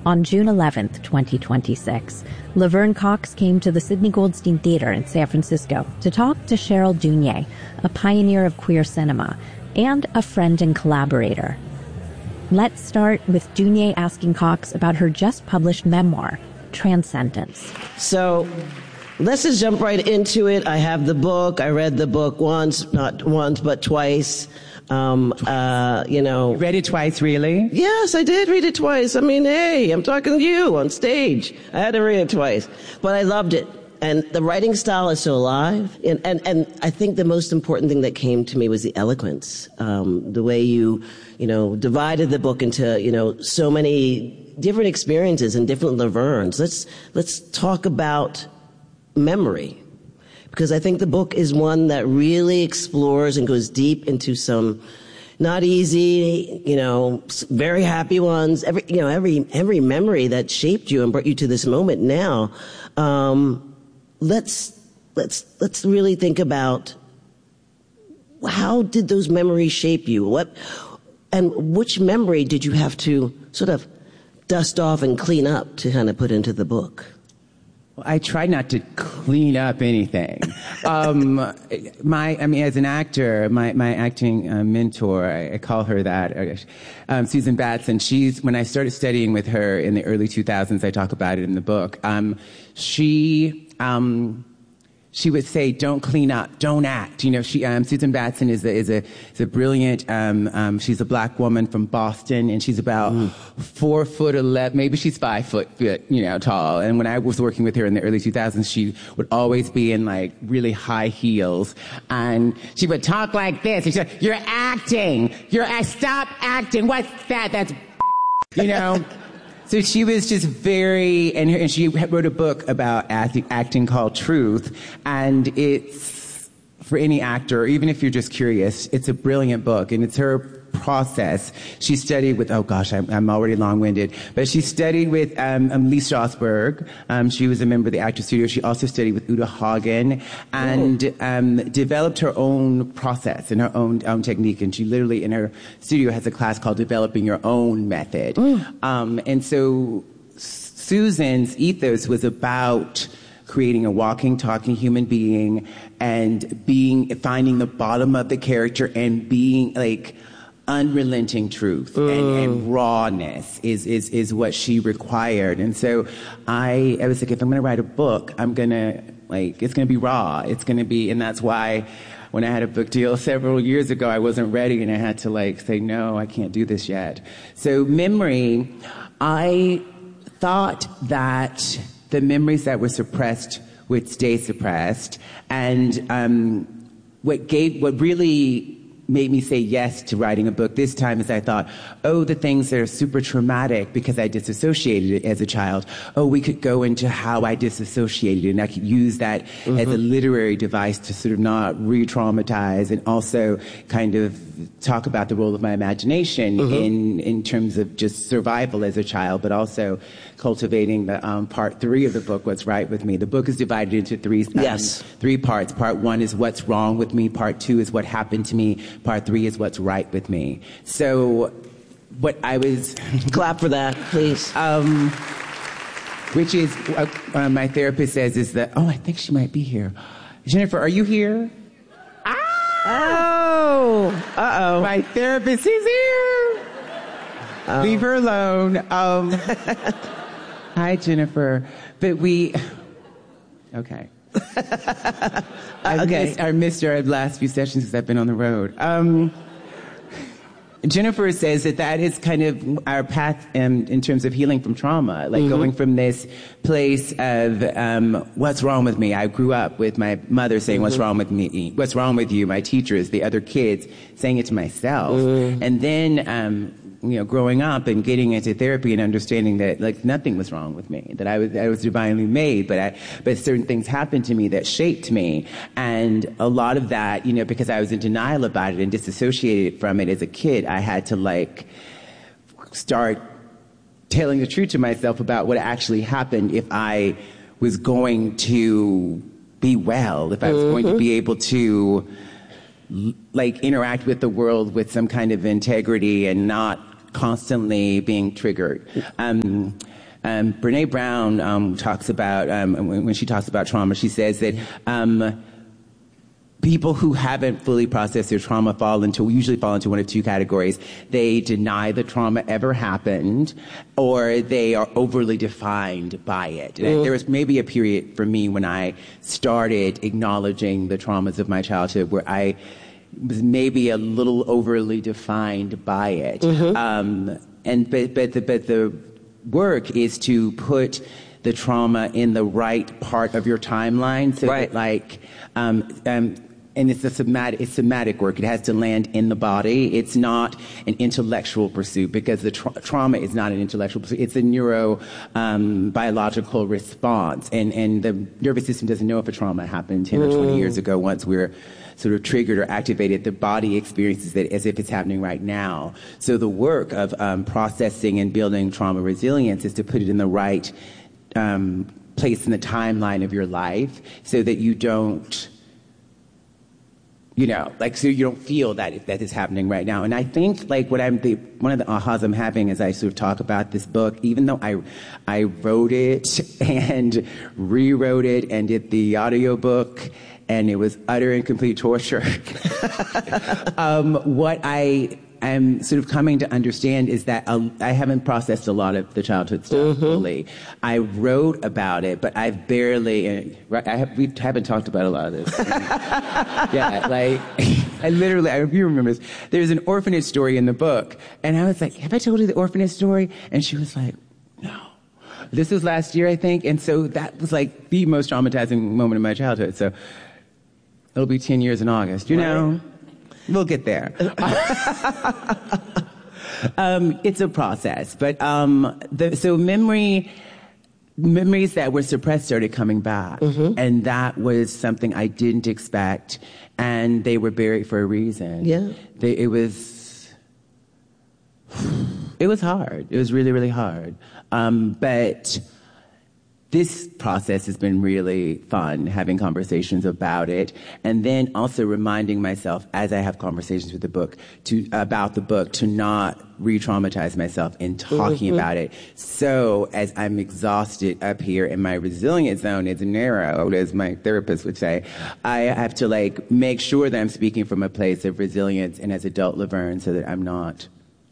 On June 11th, 2026, Laverne Cox came to the Sidney Goldstein Theater in San Francisco to talk to Cheryl Dunye, a pioneer of queer cinema and a friend and collaborator. Let's start with Dunye asking Cox about her just-published memoir, Transcendence. So let's just jump right into it. I have the book. I read the book once, not once, but twice. You read it twice, really? Yes, I did read it twice. I mean, hey, I'm talking to you on stage. I had to read it twice. But I loved it. And the writing style is so alive. And I think the most important thing that came to me was the eloquence. The way you divided the book into, so many different experiences and different Lavernes. Let's talk about memory. Because I think the book is one that really explores and goes deep into some not easy, very happy ones, every memory that shaped you and brought you to this moment now. Let's really think about how did those memories shape you? And which memory did you have to sort of dust off and clean up to kind of put into the book? Well, I try not to clean up anything. As an actor, my acting mentor, I call her that, Susan Batson. When I started studying with her in the early 2000s, I talk about it in the book. She would say, "Don't clean up, don't act." Susan Batson is a brilliant. She's a black woman from Boston, and she's about 4'11", maybe she's 5 foot, tall. And when I was working with her in the early 2000s, she would always be in like really high heels, and she would talk like this. And she'd say, "You're acting. Stop acting. What's that? That's." So she was just and she wrote a book about acting called Truth, and it's, for any actor, even if you're just curious, it's a brilliant book, and it's her process. She studied with, I'm already long-winded, but she studied with Lee Strasberg. She was a member of the Actors Studio. She also studied with Uta Hagen and developed her own process and her own technique. And she literally, in her studio, has a class called Developing Your Own Method. And so Susan's ethos was about creating a walking, talking human being and finding the bottom of the character and being like unrelenting truth and rawness is what she required. And so I was like, if I'm going to write a book, it's going to be raw. It's going to be, and that's why when I had a book deal several years ago, I wasn't ready and I had to say, no, I can't do this yet. So memory, I thought that the memories that were suppressed would stay suppressed. And what really made me say yes to writing a book this time is I thought, the things that are super traumatic because I disassociated as a child, we could go into how I disassociated, and I could use that as a literary device to sort of not re-traumatize and also kind of talk about the role of my imagination in terms of just survival as a child, but also cultivating the part 3 of the book, What's Right With Me. The book is divided into three parts. Part 1 is what's wrong with me. Part 2 is what happened to me. Part 3 is what's right with me. So what I was... Clap for that, please. Which is, my therapist says is that, I think she might be here. Jennifer, are you here? Oh, uh-oh. My therapist is here. Leave her alone. Hi, Jennifer. But okay. I missed her last few sessions because I've been on the road. Jennifer says that is kind of our path in terms of healing from trauma, going from this place of what's wrong with me. I grew up with my mother saying, what's wrong with me? What's wrong with you? My teachers, the other kids, saying it to myself. And then growing up and getting into therapy and understanding that nothing was wrong with me, that I was divinely made, but certain things happened to me that shaped me. And a lot of that, because I was in denial about it and disassociated from it as a kid, I had to start telling the truth to myself about what actually happened if I was going to be well, if I was going to be able to interact with the world with some kind of integrity and not constantly being triggered. Brene Brown talks about, when she talks about trauma, she says that people who haven't fully processed their trauma usually fall into one of two categories. They deny the trauma ever happened, or they are overly defined by it. And there was maybe a period for me when I started acknowledging the traumas of my childhood where I was maybe a little overly defined by it. But the work is to put the trauma in the right part of your timeline, so that and it's somatic work. It has to land in the body. It's not an intellectual pursuit, because the trauma is not an intellectual pursuit. It's a biological response. And the nervous system doesn't know if a trauma happened 10 or 20 years ago. Once we're sort of triggered or activated, the body experiences it as if it's happening right now. So the work of processing and building trauma resilience is to put it in the right place in the timeline of your life, so that you don't, so you don't feel that is happening right now. And I think one of the ahas I'm having as I sort of talk about this book, even though I wrote it and rewrote it and did the audiobook, and it was utter and complete torture, what I am sort of coming to understand is that I haven't processed a lot of the childhood stuff fully. I wrote about it, but I've barely, we haven't talked about a lot of this. If you remember this, there's an orphanage story in the book, and I was like, have I told you the orphanage story? And she was like, no. This was last year, I think, and so that was like the most traumatizing moment of my childhood, so it'll be 10 years in August, know? We'll get there. It's a process, but so memories that were suppressed started coming back, and that was something I didn't expect, and they were buried for a reason. Yeah, it was hard. It was really, really hard, but this process has been really fun, having conversations about it, and then also reminding myself as I have conversations with about the book to not re-traumatize myself in talking about it. So as I'm exhausted up here and my resilience zone is narrow, as my therapist would say, I have to make sure that I'm speaking from a place of resilience and as adult Laverne, so that I'm not,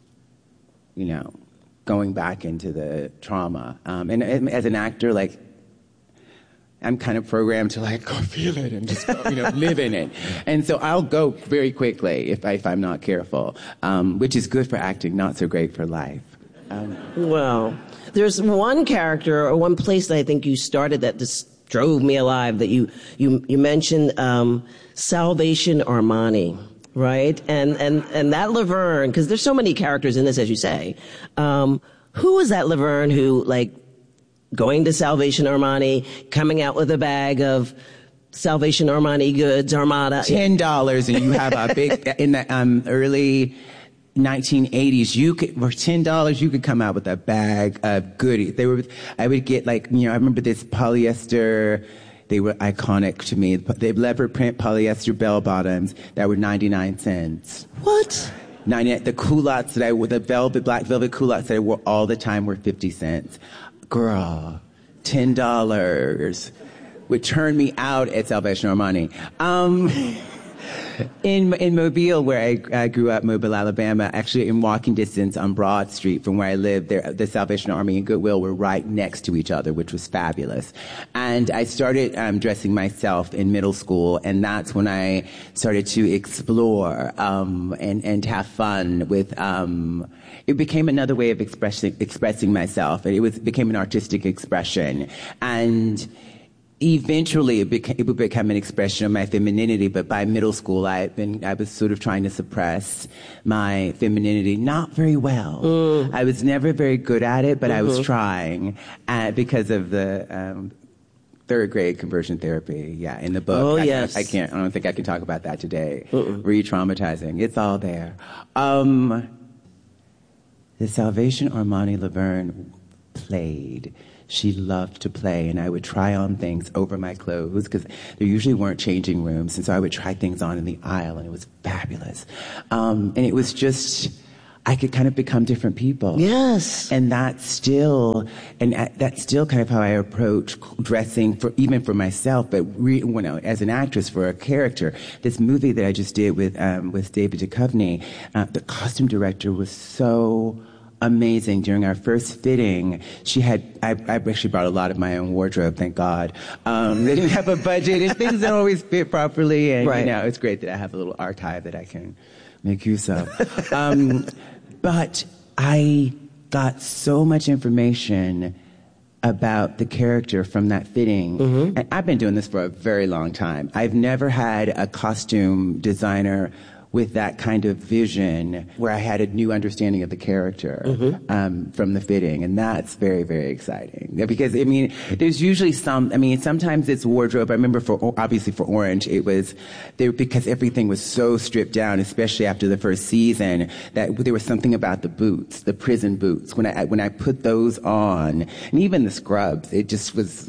going back into the trauma. And as an actor, I'm kind of programmed to go feel it and just live in it. And so I'll go very quickly if I'm not careful, which is good for acting, not so great for life. Well, there's one character or one place that I think you started that just drove me alive, that you mentioned Salvation Armani. Right? And that Laverne, because there's so many characters in this, as you say. Who was that Laverne who, going to Salvation Armani, coming out with a bag of Salvation Armani goods, Armada? $10, and you have a big, in the early 1980s, for $10, you could come out with a bag of goodies. I would get I remember this polyester. They were iconic to me. They leopard print polyester bell bottoms that were 99 cents. What? The culottes that I wore, the black velvet culottes that I wore all the time were 50 cents. Girl, $10 would turn me out at Salvation Armani. In Mobile, where I grew up, Mobile, Alabama, actually in walking distance on Broad Street from where I lived, the Salvation Army and Goodwill were right next to each other, which was fabulous. And I started dressing myself in middle school, and that's when I started to explore and have fun with. It became another way of expressing myself, and it became an artistic expression, and eventually it would become an expression of my femininity, but by middle school I was sort of trying to suppress my femininity, not very well. I was never very good at it, but I was trying because of the third grade conversion therapy. Yeah, in the book. Oh, yes. I don't think I can talk about that today. Re-traumatizing. It's all there. The Salvation Armani Laverne played. She loved to play, and I would try on things over my clothes because there usually weren't changing rooms, and so I would try things on in the aisle, and it was fabulous. And it was just, I could kind of become different people. Yes. And that's still kind of how I approach dressing even for myself, but as an actress for a character. This movie that I just did with David Duchovny, the costume director was so amazing. During our first fitting, I actually brought a lot of my own wardrobe, thank God. They didn't have a budget and things don't always fit properly. And, it's great that I have a little archive that I can make use of. But I got so much information about the character from that fitting. Mm-hmm. And I've been doing this for a very long time. I've never had a costume designer with that kind of vision where I had a new understanding of the character from the fitting. And that's very, very exciting. Because, there's usually sometimes it's wardrobe. I remember obviously for Orange, it was there because everything was so stripped down, especially after the first season, that there was something about the boots, the prison boots. When I put those on, and even the scrubs, it just was,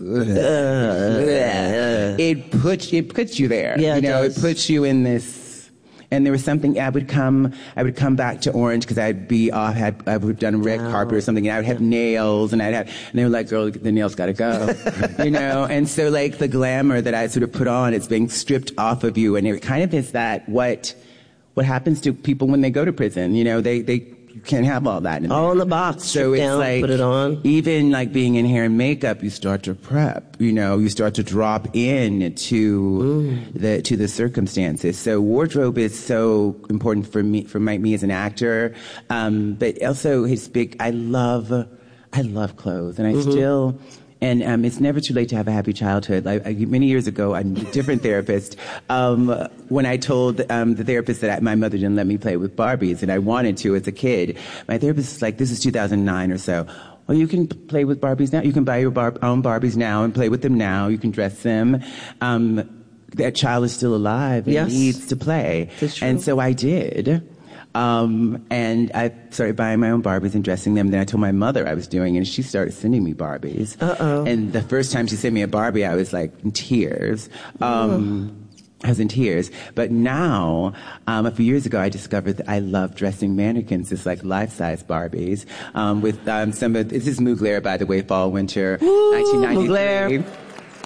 it puts you there. Yeah, it puts you in this. And there was something, I would come back to Orange because I would have done a red carpet or something, and I would have nails, and and they were like, girl, the nails gotta go, and so like the glamour that I sort of put on, it's being stripped off of you, and it kind of is that what happens to people when they go to prison, you can't have all that in there. All in the box. So it's down, like, put it on. Even like being in hair and makeup, you start to prep, you start to drop in to the circumstances. So wardrobe is so important for me as an actor. But also I love clothes, and I still, and it's never too late to have a happy childhood. Many years ago, I'm a different therapist. When I told the therapist that my mother didn't let me play with Barbies, and I wanted to as a kid, my therapist was like, this is 2009 or so. Well, you can play with Barbies now. You can buy your own Barbies now and play with them now. You can dress them. That child is still alive and needs to play. That's true. And so I did. And I started buying my own Barbies and dressing them. Then I told my mother I was doing it, and she started sending me Barbies. And the first time she sent me a Barbie, I was like in tears. I was in tears. But now, a few years ago, I discovered that I love dressing mannequins as like life-size Barbies. With this is Mugler, by the way, fall, winter, 1993. Mugler.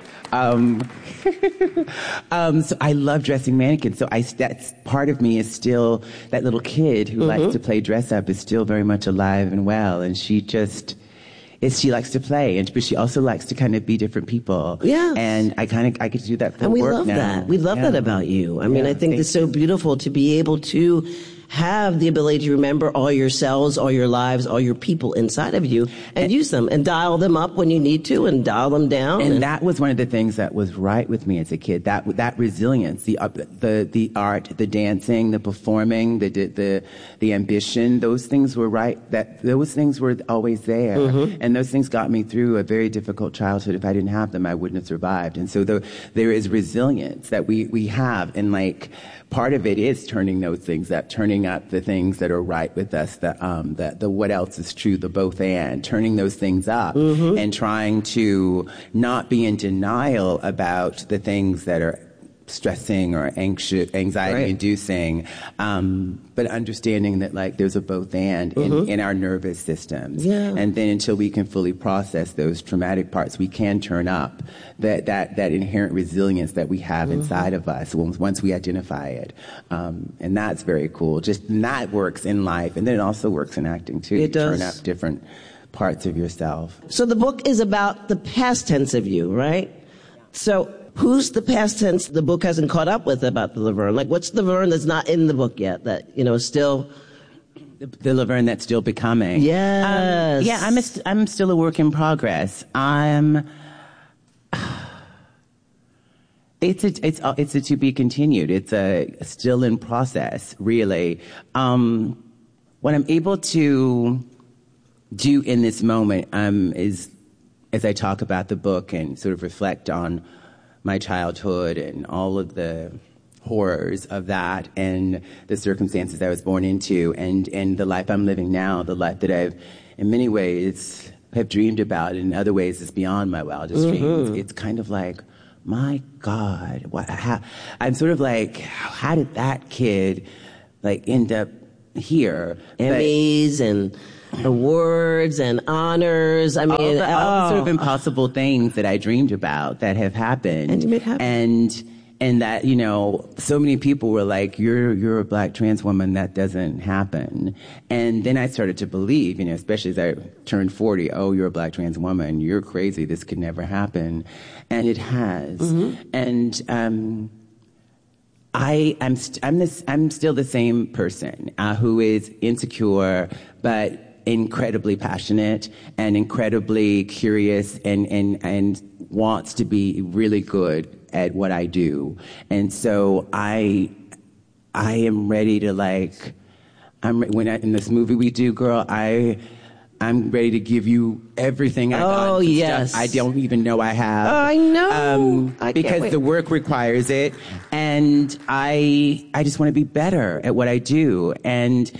So I love dressing mannequins. So that's part of me is still that little kid who likes to play dress up is still very much alive and well. And she likes to play, but she also likes to kind of be different people. Yeah. And I get to do that for work now. And we love love that. We love that about you. I mean, I think it's so beautiful to be able to have the ability to remember all your selves, all your lives, all your people inside of you, and use them and dial them up when you need to and dial them down. And that was one of the things that was right with me as a kid. That resilience, the art, the dancing, the performing, the ambition. Those things were right. Those things were always there, and those things got me through a very difficult childhood. If I didn't have them, I wouldn't have survived. And so there is resilience that we have, and like part of it is turning those things up, turning up the things that are right with us, the what else is true, the both and, turning those things up and trying to not be in denial about the things that are stressing or anxiety inducing, but understanding that like there's a both and in our nervous systems. Yeah. And then until we can fully process those traumatic parts, we can turn up that inherent resilience that we have inside of us once we identify it. And that's very cool. And that works in life, and then it also works in acting too. It does. Turn up different parts of yourself. So the book is about the past tense of you, right? So who's the past tense the book hasn't caught up with about the Laverne? Like, what's the Laverne that's not in the book yet that, still... The Laverne that's still becoming. Yes. I'm still a work in progress. It's a to be continued. It's still in process, really. What I'm able to do in this moment is, as I talk about the book and sort of reflect on my childhood and all of the horrors of that and the circumstances I was born into and the life I'm living now, the life that I've, in many ways, have dreamed about, and in other ways is beyond my wildest dreams. It's kind of like, my God, I'm sort of like, how did that kid like end up here. Emmys and awards and honors. I mean, all the sort of impossible things that I dreamed about that have happened. And you made happen. And that, you know, so many people were like, you're a black trans woman, that doesn't happen. And then I started to believe, you know, especially as I turned 40, oh, you're a black trans woman, you're crazy, this could never happen. And it has. Mm-hmm. And I'm still the same person who is insecure, but incredibly passionate and incredibly curious and wants to be really good at what I do. And so I am ready to in this movie we do, girl, I'm ready to give you everything I got. Oh, yes. I don't even know I have. I know. Because the work requires it. And I just want to be better at what I do. And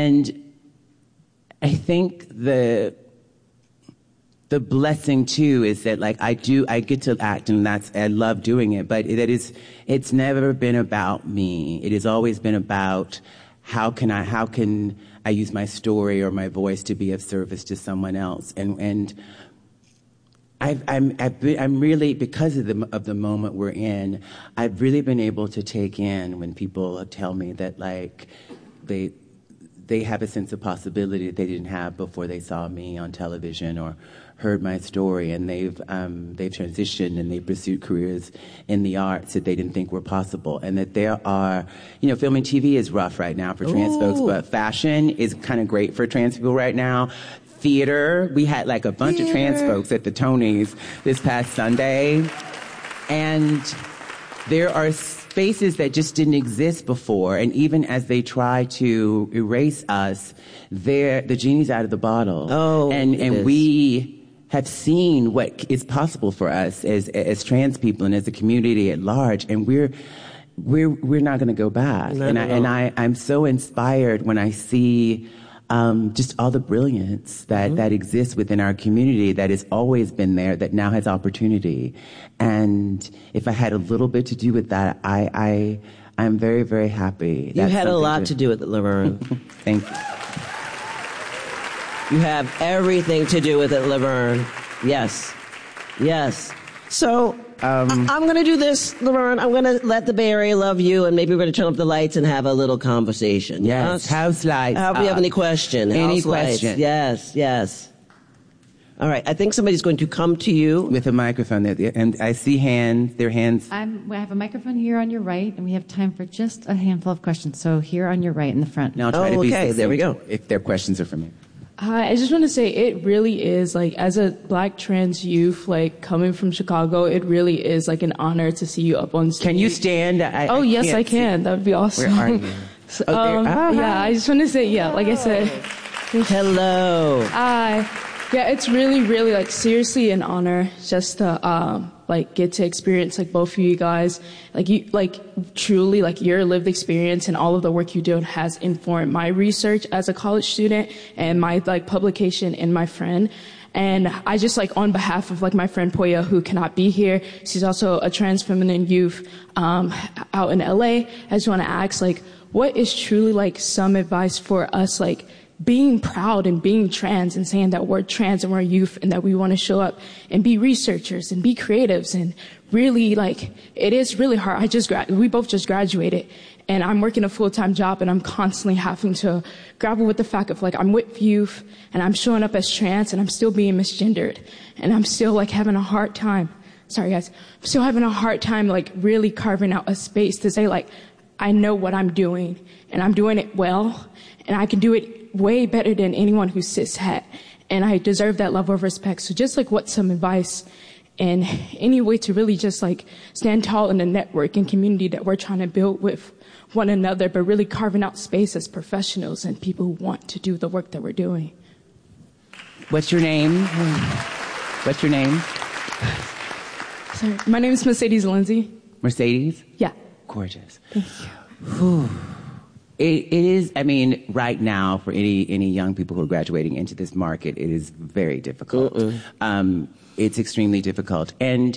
I think the blessing too is that I get to act, and I love doing it, but it's never been about me. It has always been about how can I use my story or my voice to be of service to someone else. And I'm really, because of the moment we're in, I've really been able to take in when people tell me that they have a sense of possibility that they didn't have before they saw me on television or heard my story, and they've transitioned and they've pursued careers in the arts that they didn't think were possible. And that there are, you know, film and TV is rough right now for trans folks, but fashion is kind of great for trans people right now. Theater, we had a bunch of trans folks at the Tonys this past Sunday, and there are spaces that just didn't exist before, and even as they try to erase us, the genie's out of the bottle. Oh, and we have seen what is possible for us as trans people and as a community at large, and we're not going to go back. I'm so inspired when I see just all the brilliance that exists within our community, that has always been there, that now has opportunity. And if I had a little bit to do with that, I'm very, very happy. You had a lot to do with it, Laverne. Thank you. You have everything to do with it, Laverne. Yes. So, I'm going to do this, Laverne. I'm going to let the Bay Area love you, and maybe we're going to turn up the lights and have a little conversation. Yes, house lights. If you have any question. Any question. Yes. All right, I think somebody's going to come to you. With a microphone, and I see hands, their hands. We have a microphone here on your right, and we have time for just a handful of questions. So here on your right in the front. Now I'll try to be succinct there we go. if their questions are for me. I just want to say it really is, as a black trans youth, coming from Chicago, it really is, an honor to see you up on stage. Can you stand? Yes, I can. That would be awesome. Where are you? So, yeah, I just want to say, like I said. Hello. Yeah, it's really, really, seriously an honor just to, get to experience, both of you guys. Truly, your lived experience and all of the work you do has informed my research as a college student and my, publication in My Friend. And I just, on behalf of, my friend Poya, who cannot be here, she's also a trans feminine youth, out in LA. I just want to ask, what is truly, some advice for us, being proud and being trans and saying that we're trans and we're youth and that we want to show up and be researchers and be creatives, and really, it is really hard. We both just graduated, and I'm working a full-time job, and I'm constantly having to grapple with the fact of, I'm with youth and I'm showing up as trans and I'm still being misgendered, and I'm still having a hard time. Sorry guys. I'm still having a hard time really carving out a space to say I know what I'm doing and I'm doing it well, and I can do it way better than anyone who's cishet, and I deserve that level of respect. So just what's some advice and any way to really just stand tall in the network and community that we're trying to build with one another, but really carving out space as professionals and people who want to do the work that we're doing. What's your name? What's your name? Sorry, my name is Mercedes Lindsay. Mercedes? Yeah. Gorgeous. Thank you. Whew. It is, right now, for any young people who are graduating into this market, it is very difficult. It's extremely difficult. And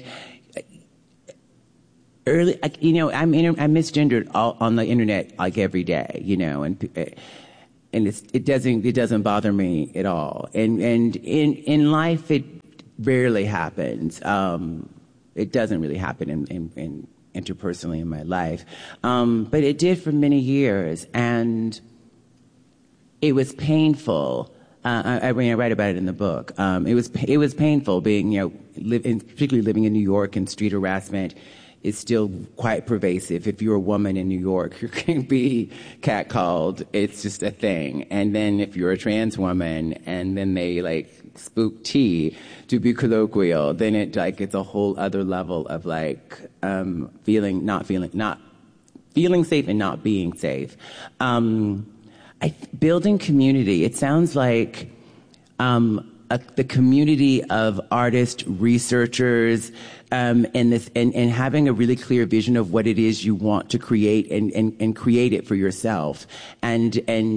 early, I'm misgendered on the internet, every day, and it doesn't bother me at all. And in life, it rarely happens. It doesn't really happen in interpersonally in my life. But it did for many years, and it was painful. I write about it in the book. It was painful being, particularly living in New York, and street harassment is still quite pervasive. If you're a woman in New York, you're going to be catcalled. It's just a thing. And then if you're a trans woman, and then they spook T, to be colloquial, then it's a whole other level of feeling safe and not being safe. Building community. It sounds like the community of artists, researchers, and having a really clear vision of what it is you want to create and create it for yourself. And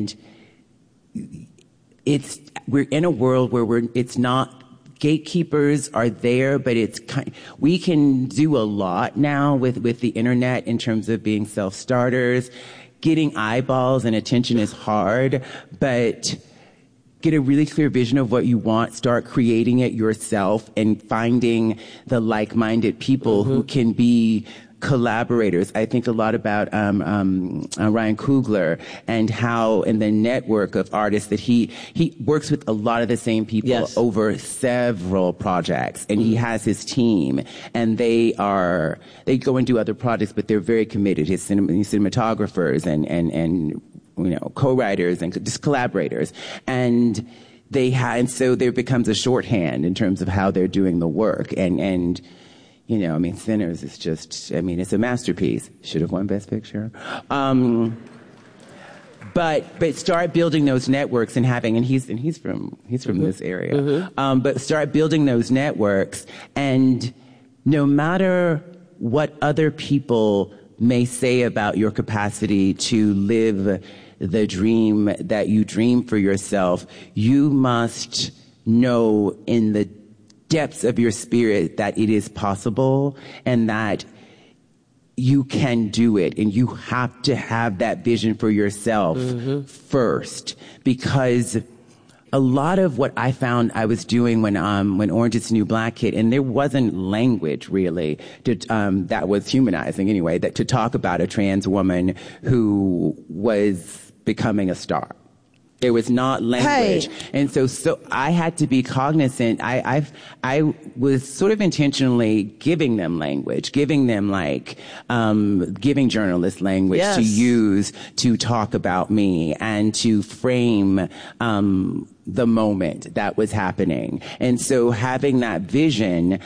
we're in a world where it's not, gatekeepers are there, but we can do a lot now with the internet in terms of being self-starters. Getting eyeballs and attention is hard, but get a really clear vision of what you want, start creating it yourself, and finding the like-minded people who can be collaborators. I think a lot about Ryan Coogler and how in the network of artists that he works with a lot of the same people over several projects, and he has his team, and they go and do other projects, but they're very committed. His cinematographers and co-writers and just collaborators, and so there becomes a shorthand in terms of how they're doing the work, and Sinners is just, it's a masterpiece. Should have won Best Picture. But start building those networks and he's from this area. But start building those networks, and no matter what other people may say about your capacity to live the dream that you dream for yourself, you must know in the depths of your spirit that it is possible and that you can do it, and you have to have that vision for yourself first, because a lot of what I found I was doing when Orange Is the New Black hit, and there wasn't language really that was humanizing anyway, that to talk about a trans woman who was becoming a star. There was not language. Hey. And so I had to be cognizant. I was sort of intentionally giving them language, giving them giving journalists language to use to talk about me and to frame the moment that was happening. And so having that vision,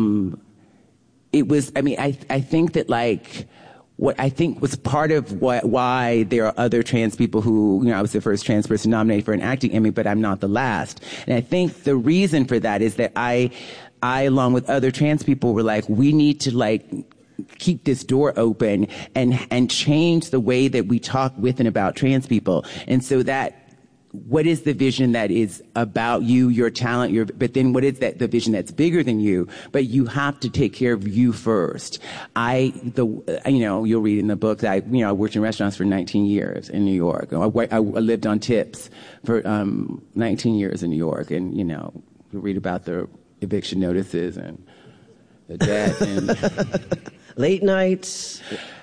it was, I think that what I think was part of why there are other trans people who, I was the first trans person nominated for an acting Emmy, but I'm not the last. And I think the reason for that is that I along with other trans people, were like, we need to keep this door open and change the way that we talk with and about trans people. And so what is the vision that is about you, your talent, but then what is the vision that's bigger than you, but you have to take care of you first. You'll read in the book that I worked in restaurants for 19 years in New York. I lived on tips for 19 years in New York, and you'll read about the eviction notices and the debt and late nights.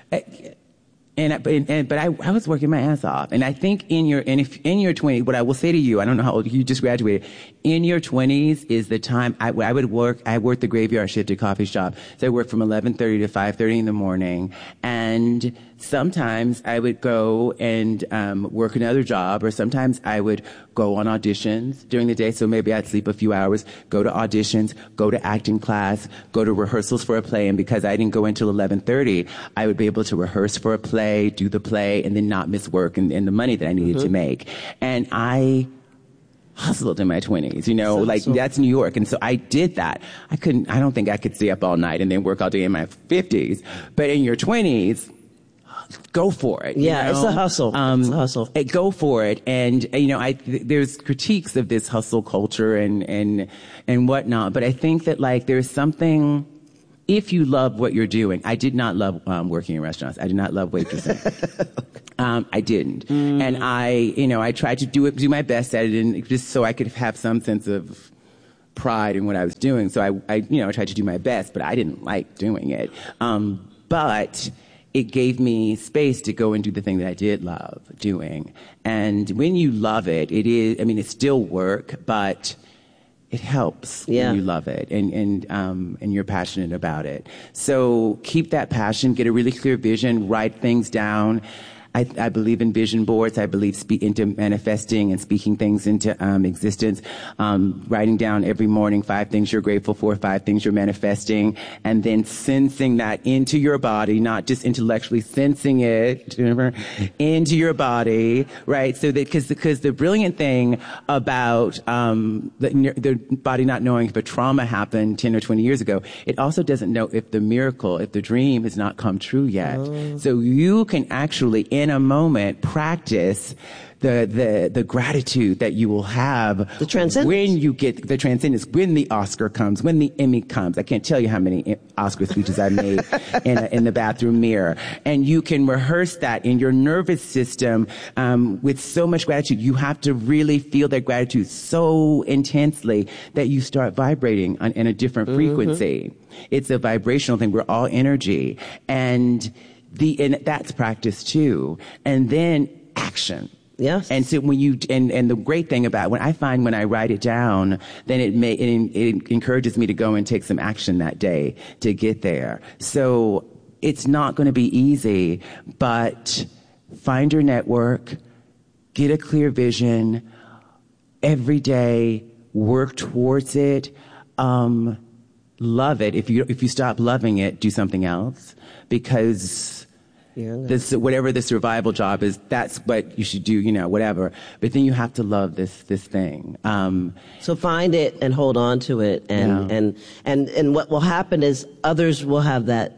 But I was working my ass off. And I think in your 20s, what I will say to you, I don't know how old you just graduated, in your 20s is the time I worked the graveyard shift at coffee shop. So I worked from 11:30 to 5:30 in the morning. And sometimes I would go and work another job, or sometimes I would go on auditions during the day. So maybe I'd sleep a few hours, go to auditions, go to acting class, go to rehearsals for a play. And because I didn't go until 11:30, I would be able to rehearse for a play, do the play, and then not miss work and the money that I needed to make. And I hustled in my 20s, that's New York. And so I did that. I don't think I could stay up all night and then work all day in my 50s. But in your 20s, go for it. Yeah, it's a hustle. It's a hustle. Go for it. And, there's critiques of this hustle culture and whatnot. But I think that there's something if you love what you're doing, I did not love working in restaurants. I did not love waitressing. I didn't. And I tried to do my best at it, and just so I could have some sense of pride in what I was doing. So I tried to do my best, but I didn't like doing it. But it gave me space to go and do the thing that I did love doing. And when you love it, it's still work, but it helps when you love it and you're passionate about it. So keep that passion, get a really clear vision, write things down. I believe in vision boards. I believe into manifesting and speaking things into existence. Writing down every morning 5 things you're grateful for, 5 things you're manifesting, and then sensing that into your body, not just intellectually sensing it into your body, right? So that because the brilliant thing about the body not knowing if a trauma happened 10 or 20 years ago, it also doesn't know if the miracle, if the dream has not come true yet. Oh. So you can actually in a moment practice the gratitude that you will have the transcendence when you get the transcendence, when the Oscar comes, when the Emmy comes. I can't tell you how many Oscar speeches I made in the bathroom mirror. And you can rehearse that in your nervous system with so much gratitude. You have to really feel that gratitude so intensely that you start vibrating in a different frequency. It's a vibrational thing. We're all energy. And that's practice too. And then action. Yes. And so when and the great thing about when I write it down, then it encourages me to go and take some action that day to get there. So it's not going to be easy, but find your network, get a clear vision every day, work towards it, love it. If you stop loving it, do something else, because whatever the survival job is, that's what you should do, whatever. But then you have to love this thing. So find it and hold on to it. And what will happen is others will have that.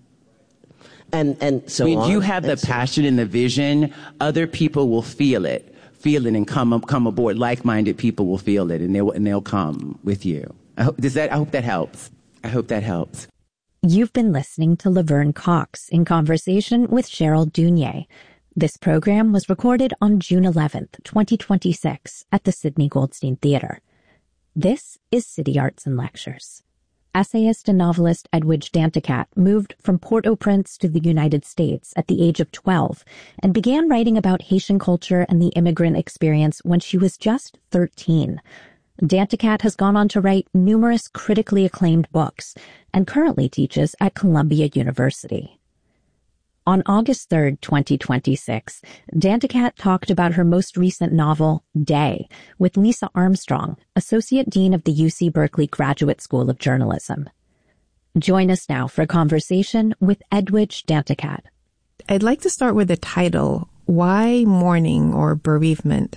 And so when you have the passion and the vision, other people will feel it and come aboard. Like-minded people will feel it and they'll come with you. I hope that helps. You've been listening to Laverne Cox in conversation with Cheryl Dunye. This program was recorded on June 11th, 2026 at the Sidney Goldstein Theater. This is City Arts and Lectures. Essayist and novelist Edwidge Danticat moved from Port-au-Prince to the United States at the age of 12 and began writing about Haitian culture and the immigrant experience when she was just 13. Danticat has gone on to write numerous critically acclaimed books and currently teaches at Columbia University. On August 3rd, 2026, Danticat talked about her most recent novel, Day, with Lisa Armstrong, Associate Dean of the UC Berkeley Graduate School of Journalism. Join us now for a conversation with Edwidge Danticat. I'd like to start with the title, Why Mourning or Bereavement?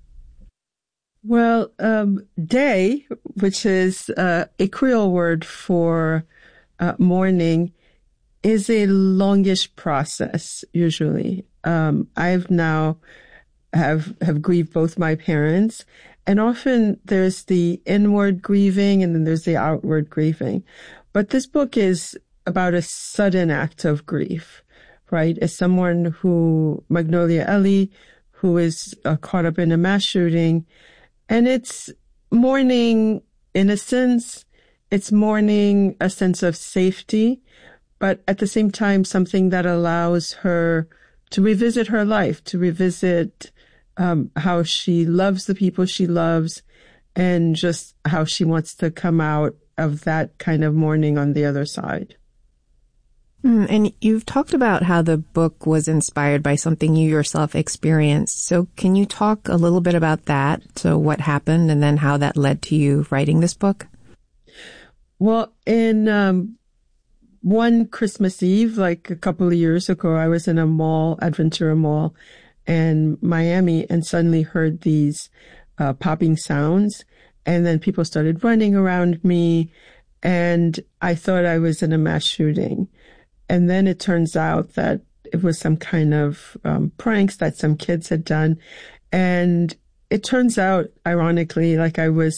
Well, day, which is a Creole word for mourning, is a longish process, usually. I've now have grieved both my parents, and often there's the inward grieving and then there's the outward grieving. But this book is about a sudden act of grief, right? As someone Magnolia Ellie, who is caught up in a mass shooting. And it's mourning, in a sense, it's mourning a sense of safety, but at the same time, something that allows her to revisit her life, to revisit how she loves the people she loves, and just how she wants to come out of that kind of mourning on the other side. And you've talked about how the book was inspired by something you yourself experienced. So can you talk a little bit about that? So what happened and then how that led to you writing this book? Well, in one Christmas Eve, like a couple of years ago, I was in a mall, Adventura Mall, in Miami, and suddenly heard these popping sounds. And then people started running around me, and I thought I was in a mass shooting. And then it turns out that it was some kind of pranks that some kids had done. And it turns out, ironically, like I was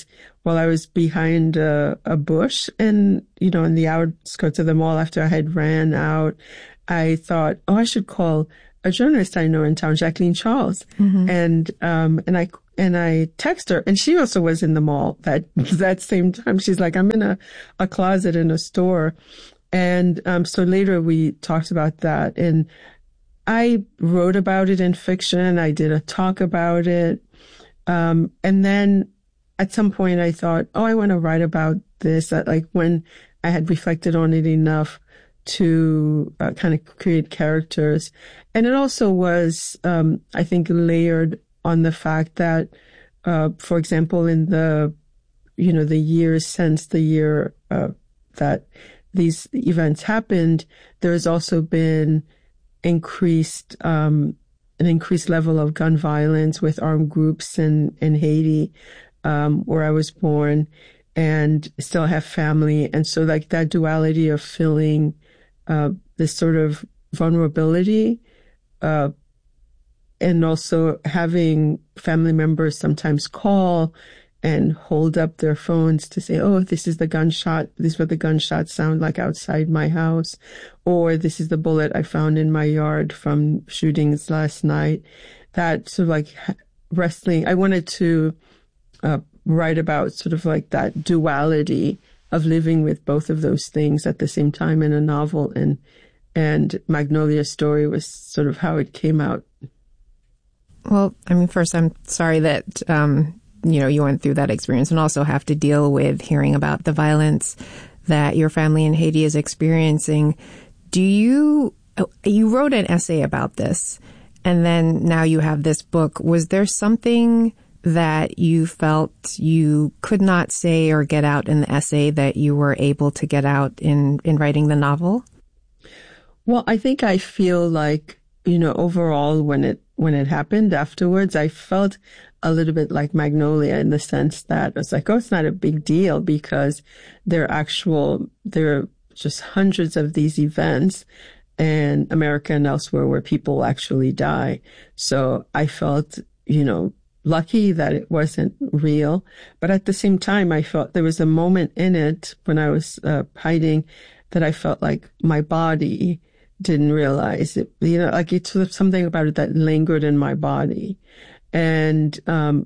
while I was behind a bush and, in the outskirts of the mall after I had ran out, I thought, I should call a journalist I know in town, Jacqueline Charles. Mm-hmm. And I text her, and she also was in the mall that same time. She's like, I'm in a closet in a store. And so later we talked about that. And I wrote about it in fiction. I did a talk about it. And then at some point I thought, I want to write about this. Like when I had reflected on it enough to kind of create characters. And it also was, I think, layered on the fact that, for example, in the years since the year that these events happened, there's also been an increased level of gun violence with armed groups in Haiti, where I was born, and still have family. And so like that duality of feeling this sort of vulnerability, and also having family members sometimes call and hold up their phones to say, this is the gunshot. This is what the gunshots sound like outside my house. Or this is the bullet I found in my yard from shootings last night. That sort of like wrestling. I wanted to write about sort of like that duality of living with both of those things at the same time in a novel. And Magnolia's story was sort of how it came out. Well, I mean, first, I'm sorry that, you went through that experience and also have to deal with hearing about the violence that your family in Haiti is experiencing. You wrote an essay about this, and then now you have this book. Was there something that you felt you could not say or get out in the essay that you were able to get out in writing the novel? Well, I think I feel like, overall, when it happened afterwards, I felt a little bit like Magnolia in the sense that it's like, it's not a big deal because there are just hundreds of these events in America and elsewhere where people actually die. So I felt, lucky that it wasn't real. But at the same time, I felt there was a moment in it when I was hiding that I felt like my body didn't realize it, like it's sort of something about it that lingered in my body. And an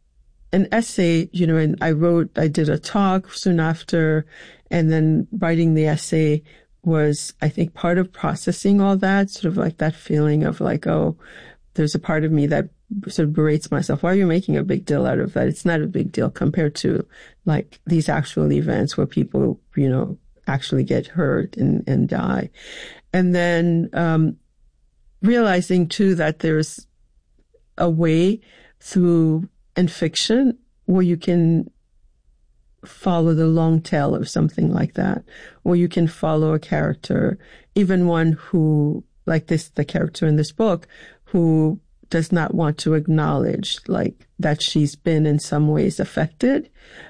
essay, and I did a talk soon after, and then writing the essay was, I think, part of processing all that, sort of like that feeling of like, there's a part of me that sort of berates myself. Why are you making a big deal out of that? It's not a big deal compared to like these actual events where people, actually get hurt and die. And then realizing too that there's a way through in fiction where you can follow the long tail of something like that, or you can follow a character, even one who, like the character in this book, who does not want to acknowledge like that she's been in some ways affected,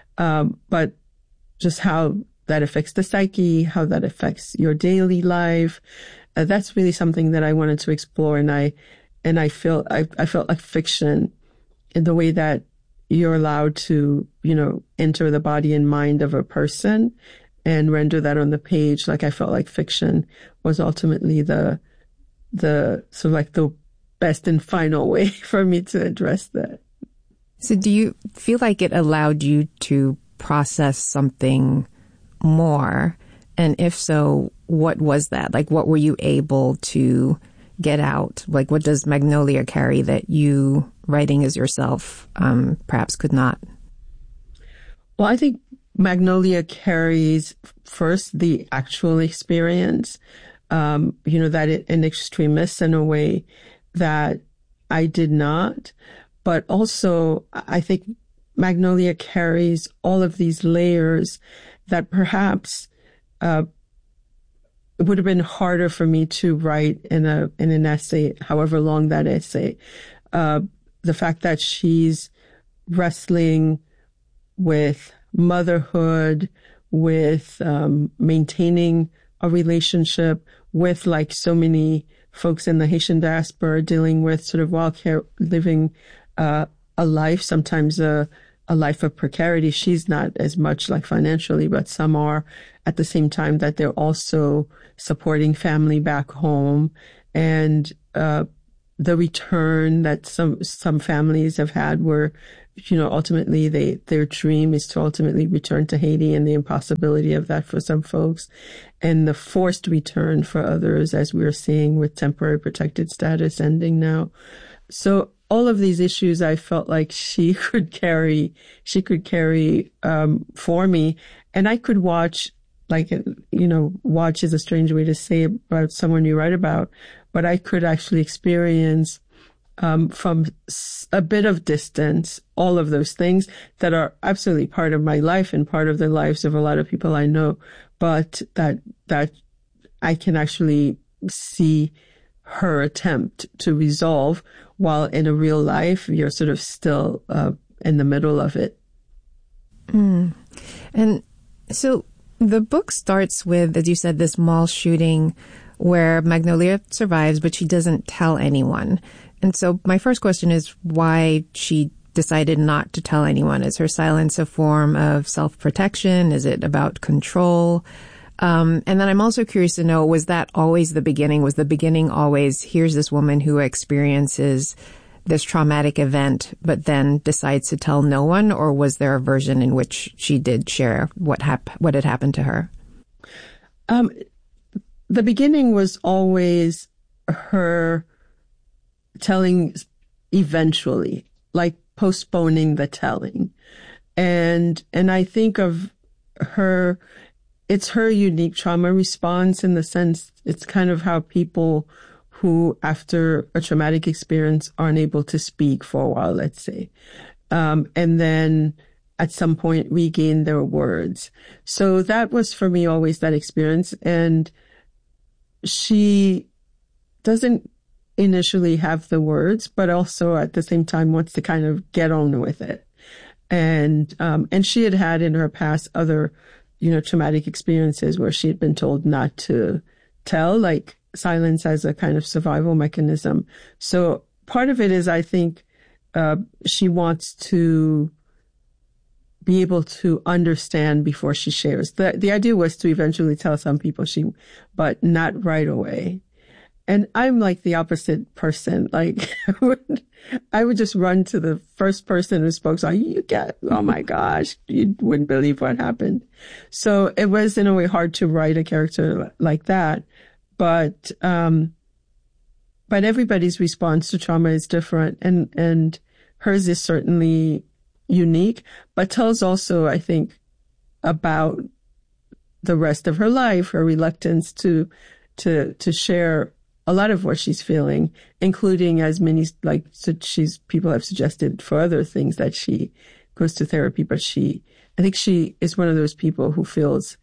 but just how that affects the psyche, how that affects your daily life. That's really something that I wanted to explore, and I felt like fiction in the way that you're allowed to, enter the body and mind of a person and render that on the page. Like I felt like fiction was ultimately the sort of like the best and final way for me to address that. So do you feel like it allowed you to process something more? And if so, what was that? Like, what were you able to get out? Like, what does Magnolia carry that you, writing as yourself, perhaps could not? Well, I think Magnolia carries first the actual experience, that it in extremis in a way that I did not. But also, I think Magnolia carries all of these layers that perhaps it would have been harder for me to write in an essay, however long that essay. The fact that she's wrestling with motherhood, with maintaining a relationship, with like so many folks in the Haitian diaspora dealing with sort of living a life, sometimes a a life of precarity. She's not as much like financially, but some are, at the same time that they're also supporting family back home. And the return that some families have had where, ultimately their dream is to ultimately return to Haiti, and the impossibility of that for some folks, and the forced return for others, as we're seeing with temporary protected status ending now. So all of these issues, I felt like she could carry for me, and I could watch, watch is a strange way to say about someone you write about, but I could actually experience from a bit of distance all of those things that are absolutely part of my life and part of the lives of a lot of people I know, but that I can actually see her attempt to resolve, while in a real life you're sort of still in the middle of it. And so the book starts with, as you said, this mall shooting where Magnolia survives, but she doesn't tell anyone. And so my first question is why she decided not to tell anyone. Is her silence a form of self-protection? Is it about control? And then I'm also curious to know, was that always the beginning? Was the beginning always, here's this woman who experiences this traumatic event, but then decides to tell no one? Or was there a version in which she did share what had happened to her? The beginning was always her telling eventually, like postponing the telling. And I think of her, it's her unique trauma response, in the sense it's kind of how people who, after a traumatic experience, aren't able to speak for a while, let's say, and then at some point regain their words. So that was for me always that experience. And she doesn't initially have the words, but also at the same time wants to kind of get on with it. And she had in her past other, traumatic experiences where she had been told not to tell, like silence as a kind of survival mechanism. So part of it is, I think, she wants to be able to understand before she shares. The idea was to eventually tell some people but not right away. And I'm like the opposite person. Like I would just run to the first person who spoke. So oh my gosh, you wouldn't believe what happened. So it was in a way hard to write a character like that. But everybody's response to trauma is different, and hers is certainly unique, but tells also, I think, about the rest of her life, her reluctance to share a lot of what she's feeling, including, as many, people have suggested for other things, that she goes to therapy, but I think she is one of those people who feels,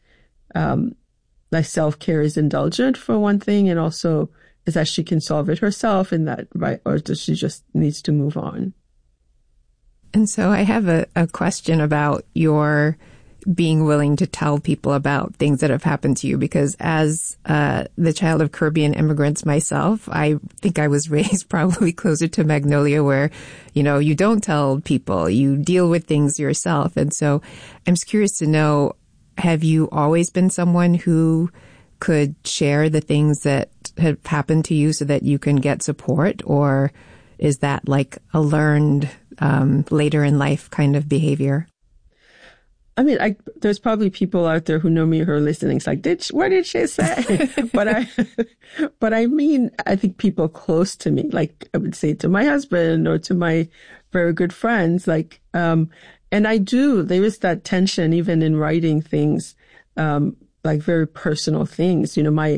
like self-care is indulgent for one thing, and also is that she can solve it herself, and that, right, or does she just needs to move on? And so I have a question about your being willing to tell people about things that have happened to you, because as the child of Caribbean immigrants myself, I think I was raised probably closer to Magnolia, where, you don't tell people, you deal with things yourself. And so I'm just curious to know, have you always been someone who could share the things that have happened to you so that you can get support? Or is that like a learned later in life kind of behavior? I mean, there's probably people out there who know me who are listening. It's like, what did she say? but I mean, I think people close to me, like I would say to my husband or to my very good friends, like, and there is that tension even in writing things, like very personal things, even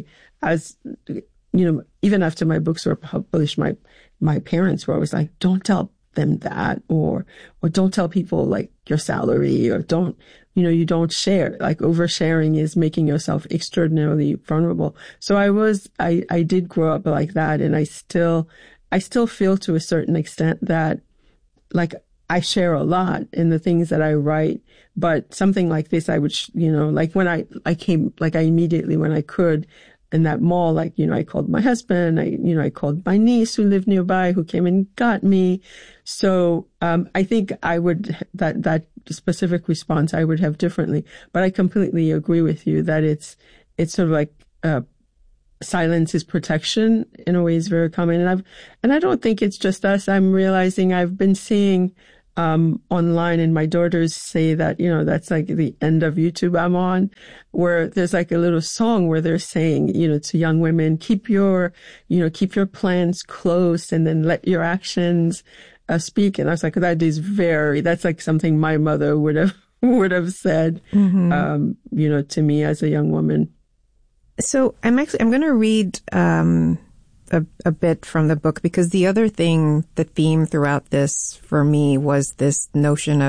after my books were published, my parents were always like, don't tell them that, or don't tell people like your salary, or you don't share. Like oversharing is making yourself extraordinarily vulnerable. So I did grow up like that, and I still feel to a certain extent that like I share a lot in the things that I write, but something like this, I would, like when I immediately, when I could, in that mall. Like, I called my husband, I called my niece who lived nearby, who came and got me. So, I think I would, that specific response I would have differently, but I completely agree with you that it's sort of like, silence is protection in a way is very common. And I don't think it's just us. I'm realizing I've been seeing, online, and my daughters say that, that's like the end of YouTube I'm on, where there's like a little song where they're saying, to young women, keep your plans close and then let your actions speak. And I was like, that's like something my mother would have said, to me as a young woman. So I'm going to read a bit from the book, because the other thing, the theme throughout this for me was this notion